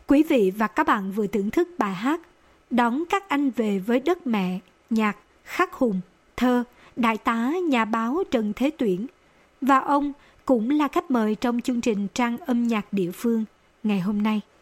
Quý vị và các bạn vừa thưởng thức bài hát Đón các anh về với đất mẹ, nhạc Khắc Hùng, thơ Đại tá nhà báo Trần Thế Tuyển. Và ông cũng là khách mời trong chương trình Trang âm nhạc địa phương ngày hôm nay.